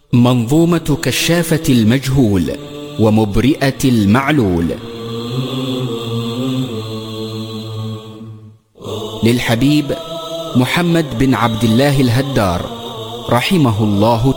منظومة كشافة المجهول ومبرئة المعلول للحبيب محمد بن عبد الله الهدار رحمه الله